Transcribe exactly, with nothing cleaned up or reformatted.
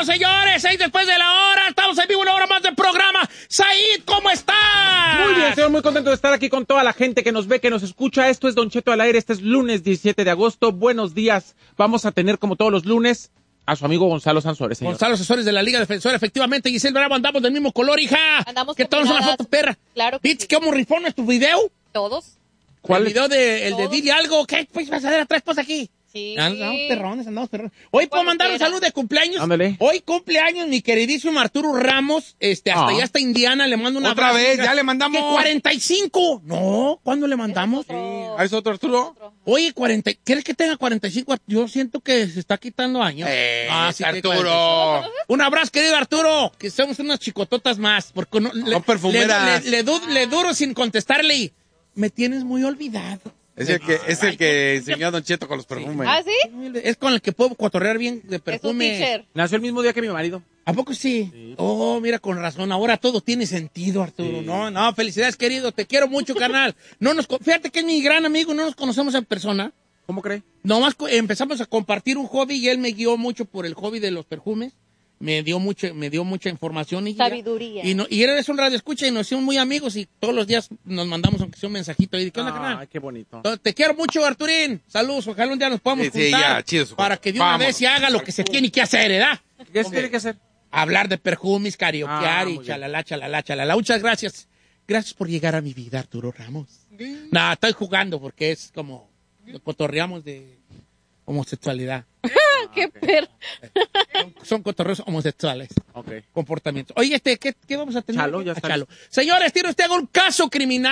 Regresamos, señores. Seis después de la hora. Estamos en vivo una hora más del programa. Said, ¿cómo estás? Muy bien, señor. Muy contento de estar aquí con toda la gente que nos ve, que nos escucha. Esto es Don Cheto al aire. Este es lunes diecisiete de agosto. Buenos días. Vamos a tener, como todos los lunes, a su amigo Gonzalo Sansores, señor. Gonzalo Sansores de la Liga Defensora. Efectivamente, Giselle Bravo, andamos del mismo color, hija. Andamos ¿Qué tomas una foto, perra? Claro que ¿Viste sí. cómo rifón es tu video? ¿Todos? ¿Cuál? El video de, el de Todos. Dile Algo. ¿Qué pues vas a hacer atrás, pues aquí? Sí. Andamos perrones, andamos perrones. Hoy puedo Cuando mandar un quiera. saludo de cumpleaños. Ándale. Hoy cumpleaños mi queridísimo Arturo Ramos, este, hasta Ah. allá hasta Indiana, le mando una Otra vez, ya le mandamos. ¿Qué, cuarenta y cinco? No, ¿cuándo le mandamos? Otro- ¿Ah, es otro Arturo? otro. Oye, cuarenta, ¿quieres que tenga cuarenta y cinco? Yo siento que se está quitando años. Eh, Ah, sí, tiene Arturo. cuarenta y cinco. Un abrazo, querido Arturo, que somos unas chicototas más. Porque no, le, Son perfumeras. Le, le- le du- le duro sin contestarle y me tienes muy olvidado. Es el que, es el que enseñó a Don Cheto con los perfumes. ¿Ah, sí? Es con el que puedo cotorrear bien de Es un perfume. teacher. Nació el mismo día que mi marido. ¿A poco sí? Sí. Oh, mira, con razón. Ahora todo tiene sentido, Arturo. Sí. No, no, felicidades, querido. Te quiero mucho, carnal. No nos, co- fíjate que es mi gran amigo, no nos conocemos en persona. ¿Cómo cree? Nomás co- empezamos a compartir un hobby y él me guió mucho por el hobby de los perfumes. Me dio mucho, me dio mucha información y guía. Sabiduría. Y, no, y él es un radio escucha y nos hicimos muy amigos y todos los días nos mandamos aunque sea un mensajito ahí. ¿Qué onda, carnal? Ay, qué bonito. Te quiero mucho, Arturín. Saludos. Ojalá un día nos podamos Sí, sí, juntar ya, chido, su- para que de una vámonos. vez se haga lo que se tiene que hacer, ¿verdad? ¿Qué se tiene que hacer? Hablar de perfumes, karaokear Ah, y muy bien. chalala, chalala, chalala. Muchas gracias. Gracias por llegar a mi vida, Arturo Ramos. No, estoy jugando porque es como cotorreamos de homosexualidad. ¡Qué per... Son, son cotorreos homosexuales. Ok. Comportamientos. Oye, este, ¿qué, qué vamos a tener? Chalo, ya A está. Chalo. Señores, ¿tiene usted algún caso criminal?